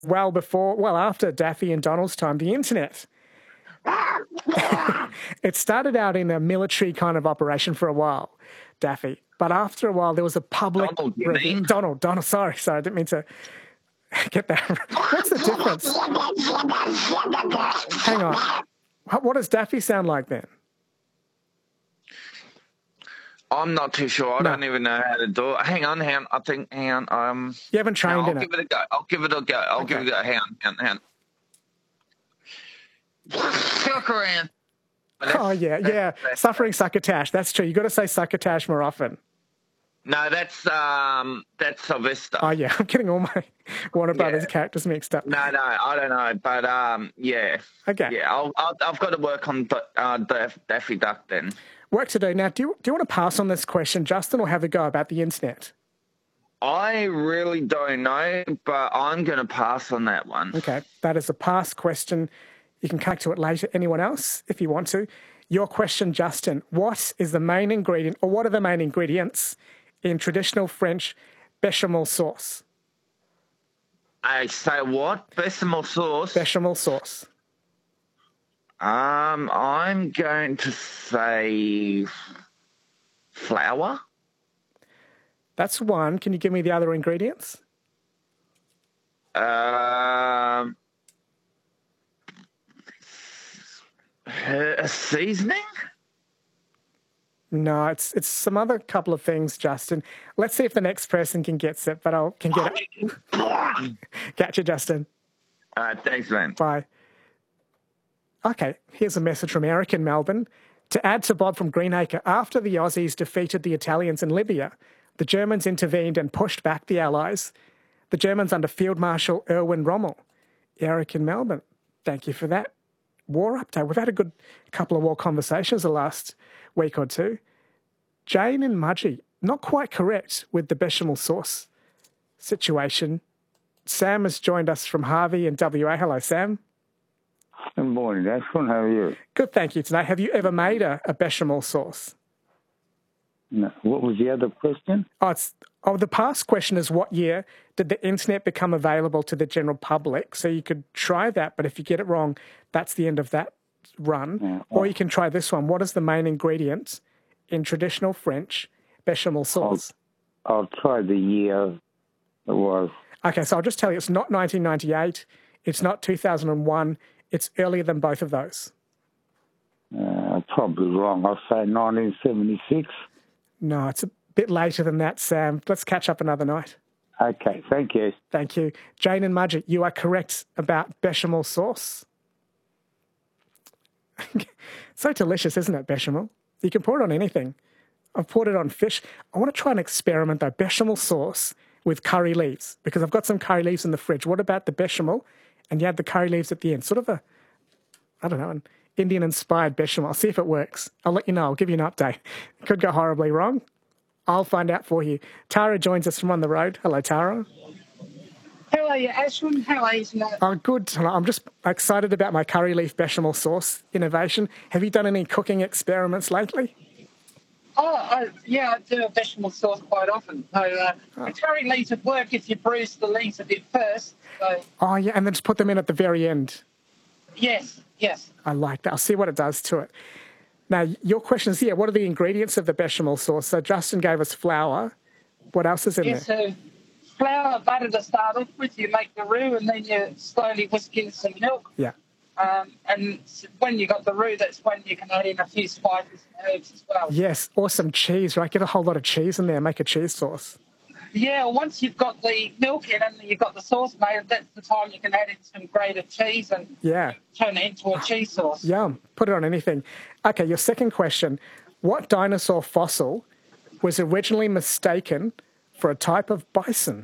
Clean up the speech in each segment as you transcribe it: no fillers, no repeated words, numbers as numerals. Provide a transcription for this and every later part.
after Daffy and Donald's time, the internet. It started out in a military kind of operation for a while, Daffy. But after a while, there was a public... Donald, sorry, I didn't mean to get that. What's the difference? Hang on. What does Daffy sound like then? I'm not too sure. I don't even know how to do it. Hang on. Hang on. You haven't trained in it? I'll give it a go. I'll give it a go. Hang on. Look around. Yeah. Suffering succotash. That's true. You've got to say succotash more often. No, that's Sylvester. Oh, yeah. I'm getting all my Warner Brothers characters mixed up. No, I don't know. But, yeah. Okay. Yeah, I've got to work on Daffy Duck then. Work to do. Now, do you want to pass on this question, Justin, or have a go about the internet? I really don't know, but I'm going to pass on that one. Okay. That is a pass question. You can come to it later. Anyone else, if you want to? Your question, Justin. What is the main ingredient, or what are the main ingredients in traditional French bechamel sauce? I say what? Bechamel sauce? Bechamel sauce. I'm going to say flour. That's one. Can you give me the other ingredients? A seasoning? No, it's some other couple of things, Justin. Let's see if the next person can get it, but I can get it. Catch you, Justin. All right, thanks, man. Bye. Okay, here's a message from Eric in Melbourne. To add to Bob from Greenacre, after the Aussies defeated the Italians in Libya, the Germans intervened and pushed back the Allies. The Germans under Field Marshal Erwin Rommel. Eric in Melbourne, thank you for that war update. We've had a good couple of war conversations the last week or two. Jane and Mudgee, not quite correct with the bechamel sauce situation. Sam has joined us from Harvey in WA. Hello, Sam. Good morning, Ashwin. How are you? Good, thank you. Today, have you ever made a bechamel sauce? No. What was the other question? The past question is, what year did the internet become available to the general public? So you could try that, but if you get it wrong, that's the end of that run. Yeah. Or you can try this one. What is the main ingredient in traditional French bechamel sauce? I'll try the year it was. Okay, so I'll just tell you, it's not 1998. It's not 2001. It's earlier than both of those. Probably wrong. I'll say 1976. No, it's a bit later than that, Sam. Let's catch up another night. Okay, thank you. Thank you. Jane and Mudgee, you are correct about bechamel sauce. So delicious, isn't it, bechamel? You can pour it on anything. I've poured it on fish. I want to try an experiment, though, bechamel sauce with curry leaves, because I've got some curry leaves in the fridge. What about the bechamel? And you add the curry leaves at the end. Sort of an Indian-inspired bechamel. I'll see if it works. I'll let you know. I'll give you an update. It could go horribly wrong. I'll find out for you. Tara joins us from on the road. Hello, Tara. How are you, Ashwin? How are you tonight? I'm good. I'm just excited about my curry leaf bechamel sauce innovation. Have you done any cooking experiments lately? I do a bechamel sauce quite often. So the curry leaves would work if you bruise the leaves a bit first. So. Oh, yeah, and then just put them in at the very end. Yes. I like that. I'll see what it does to it. Now, your question is, what are the ingredients of the bechamel sauce? So Justin gave us flour. What else is in there? So flour, butter to start off with. You make the roux, and then you slowly whisk in some milk. Yeah. And when you got the roux, that's when you can add in a few spices and herbs as well. Yes, or some cheese, right? Get a whole lot of cheese in there, make a cheese sauce. Yeah, once you've got the milk in and you've got the sauce made, that's the time you can add in some grated cheese and turn it into a cheese sauce. Yum. Put it on anything. Okay, your second question. What dinosaur fossil was originally mistaken for a type of bison?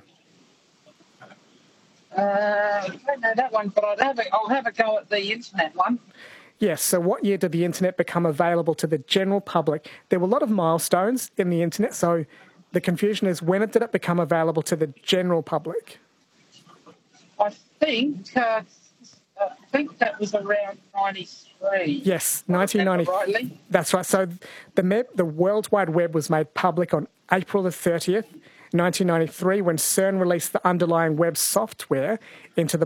I don't know that one, but I'll have a go at the internet one. Yes, so what year did the internet become available to the general public? There were a lot of milestones in the internet, so the confusion is, when did it become available to the general public? I think that was around 93. Yes, 1990. That's right. So the World Wide Web was made public on April the 30th, 1993, when CERN released the underlying web software into the